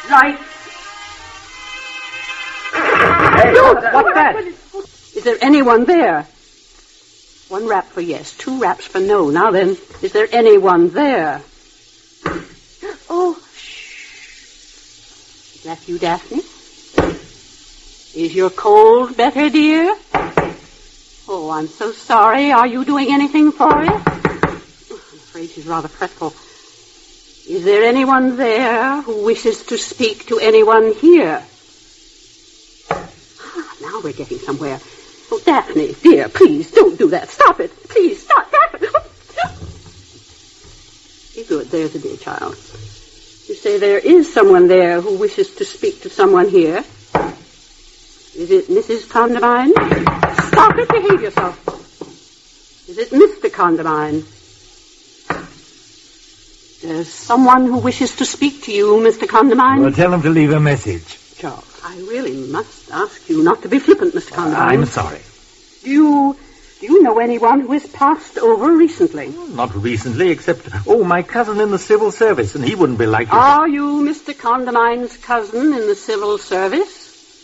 Right. Hey, what's that? Is there anyone there? 1 rap for yes, 2 raps for no. Now then, is there anyone there? Oh, shh. Is that you, Daphne? Is your cold better, dear? Oh, I'm so sorry. Are you doing anything for it? I'm afraid she's rather fretful. Is there anyone there who wishes to speak to anyone here? Now we're getting somewhere. Oh, Daphne, dear, please, don't do that. Stop it. Please, stop, Daphne. Be good. There's a dear child. You say there is someone there who wishes to speak to someone here. Is it Mrs. Condamine? Stop it. Behave yourself. Is it Mr. Condamine? There's someone who wishes to speak to you, Mr. Condamine. Well, tell him to leave a message. Charles, I really must ask you not to be flippant, Mr. Condamine. I'm sorry. Do you know anyone who has passed over recently? Not recently, except, my cousin in the civil service, and he wouldn't be likely to... Are you Mr. Condamine's cousin in the civil service?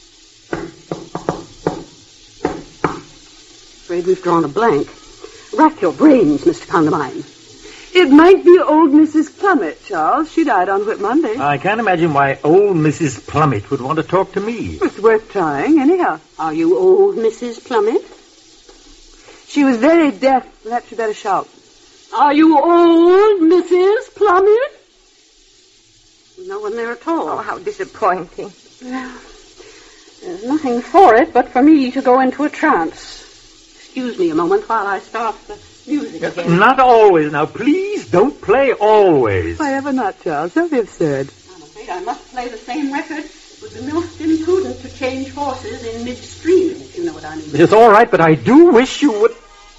Afraid we've drawn a blank. Rack your brains, Mr. Condamine. It might be old Mrs. Plummet, Charles. She died on Whit Monday. I can't imagine why old Mrs. Plummet would want to talk to me. It's worth trying, anyhow. Are you old Mrs. Plummet? She was very deaf. Perhaps you better shout. Are you old Mrs. Plummet? No one there at all. Oh, how disappointing. Well, there's nothing for it but for me to go into a trance. Excuse me a moment while I start the music again. Not always. Now, please don't play always. Why ever not, Charles? Don't be absurd. I'm afraid I must play the same record. It would be most imprudent to change horses in midstream, if you know what I mean. It's all right, but I do wish you would...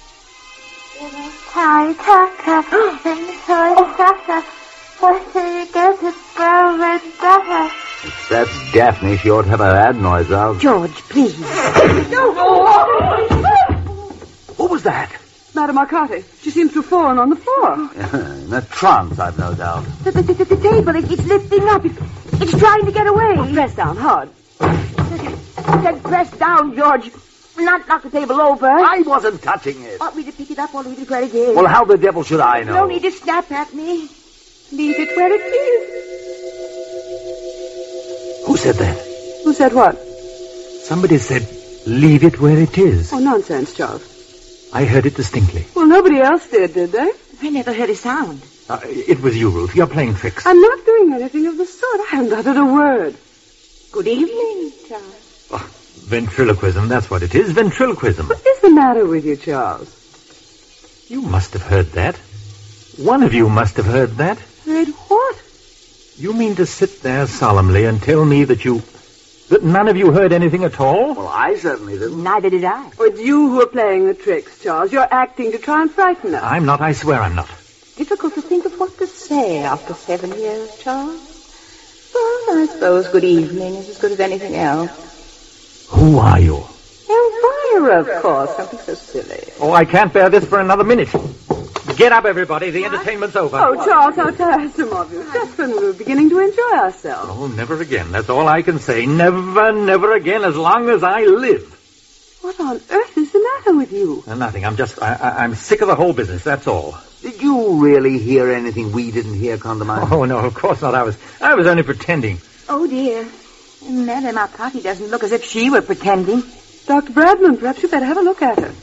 That's Daphne. She ought to have her ad noise out. George, please. What was that? Madame Arcati. She seems to have fallen on the floor. In a trance, I've no doubt. The table, it's lifting up. It's trying to get away. Oh, press down hard. Then press down, George. Not knock the table over. I wasn't touching it. Want me to pick it up or leave it where it is? Well, how the devil should I know? No need to snap at me. Leave it where it is. Who said that? Who said what? Somebody said, leave it where it is. Oh, nonsense, Charles. I heard it distinctly. Well, nobody else did they? I never heard a sound. It was you, Ruth. You're playing tricks. I'm not doing anything of the sort. I haven't uttered a word. Good evening, Charles. Oh, ventriloquism, that's what it is. Ventriloquism. What is the matter with you, Charles? You must have heard that. One of you must have heard that. Heard what? You mean to sit there solemnly and tell me that none of you heard anything at all? Well, I certainly didn't. Neither did I. Oh, it's you who are playing the tricks, Charles. You're acting to try and frighten us. I'm not. I swear I'm not. Difficult to think of what to say after 7 years, Charles. Well, I suppose good evening is as good as anything else. Who are you? Elvira, of course. Something so silly. Oh, I can't bear this for another minute. Get up, everybody. The entertainment's over. Oh, Charles, how tiresome of you. Just when we were beginning to enjoy ourselves. Oh, never again. That's all I can say. Never, never again as long as I live. What on earth is the matter with you? Nothing. I'm sick of the whole business. That's all. Did you really hear anything we didn't hear, Condamine? Oh, no, of course not. I was only pretending. Oh, dear. Madame Arcati doesn't look as if she were pretending. Dr. Bradman, perhaps you better have a look at her.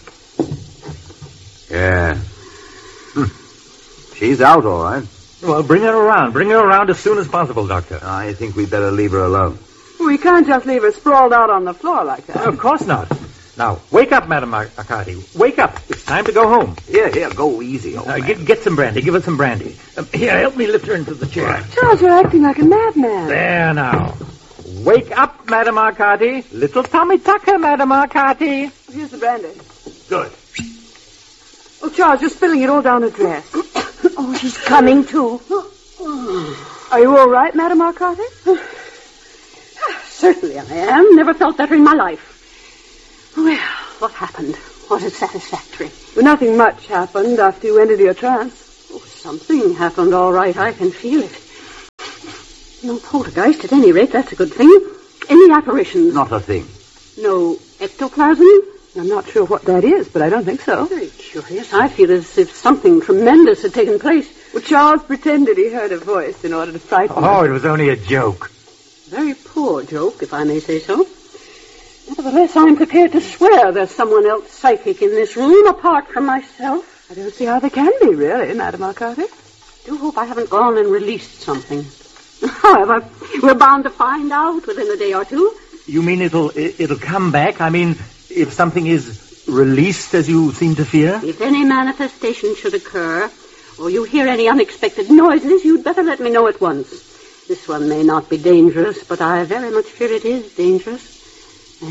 Yeah. She's out, all right. Well, bring her around. Bring her around as soon as possible, Doctor. I think we'd better leave her alone. We can't just leave her sprawled out on the floor like that. Of course not. Now, wake up, Madame Arcati. Wake up. It's time to go home. Here, go easy, old man. Get some brandy. Give her some brandy. Here, help me lift her into the chair. Charles, you're acting like a madman. There now. Wake up, Madame Arcati. Little Tommy Tucker, Madame Arcati. Here's the brandy. Good. Oh, Charles, you're spilling it all down her dress. Oh, she's coming, too. Are you all right, Madame Arcati? Certainly I am. Never felt better in my life. Well, what happened? Was it satisfactory? Well, nothing much happened after you ended your trance. Oh, something happened, all right. I can feel it. No poltergeist, at any rate. That's a good thing. Any apparitions? Not a thing. No ectoplasm? I'm not sure what that is, but I don't think so. Very curious. I feel as if something tremendous had taken place. Well, Charles pretended he heard a voice in order to frighten us. Oh, it was only a joke. Very poor joke, if I may say so. Nevertheless, I'm prepared to swear there's someone else psychic in this room apart from myself. I don't see how there can be, really, Madame Arcati. Do hope I haven't gone and released something. However, we're bound to find out within a day or two. You mean it'll come back? I mean, if something is released, as you seem to fear? If any manifestation should occur, or you hear any unexpected noises, you'd better let me know at once. This one may not be dangerous, but I very much fear it is dangerous.